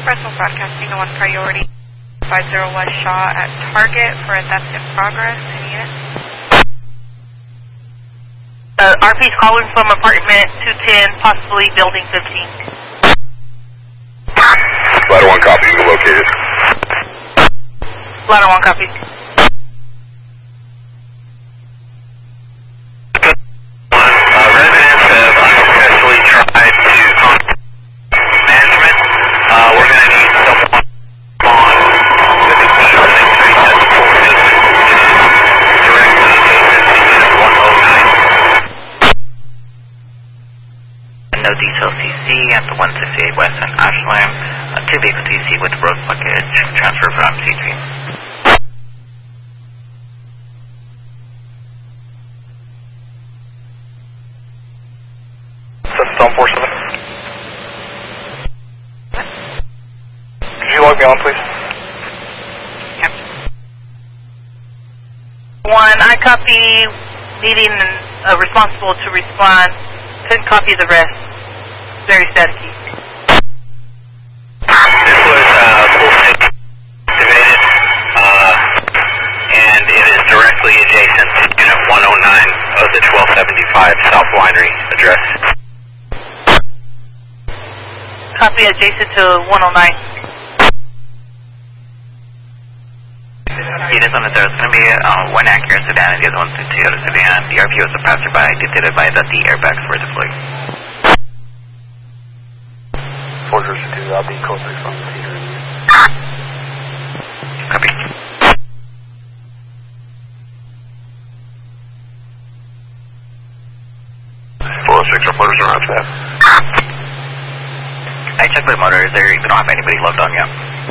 Bristol Broadcasting to 1 priority. 50 West Shaw at target for a theft in progress. Any unit? RP's calling from apartment 210, possibly building 15. Ladder 1 copy, located. Ladder 1 copy. Residents have unsuccessfully tried to contact management. We're going to need someone on with the key for link 3 that's full basement directly adjacent to unit 109. No detail CC at the 168 West and Ashland. 2 vehicle TC with road blockage. Transfer from C3. Stone 47. Could you log me on, please? Yep. 1, I copy, needing responsible to respond. Couldn't copy the rest. Very staticky. This was full state activated, and it is directly adjacent to unit 109 of the 1275 South Winery address. Copy adjacent to 109. Units on the third is going to be one Acura sedan and the other one's a Toyota sedan. The RPO is a passerby dictated by that the airbags were deployed. Fortress 2, I'll be code 6 on the theater. Copy. Our motors are on that. I checked the motors. They don't have anybody logged on yet.